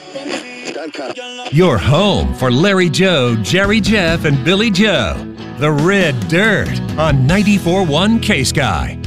Your home for Larry Joe, Jerry Jeff, and Billy Joe. The Red Dirt on 94.1 K-Sky.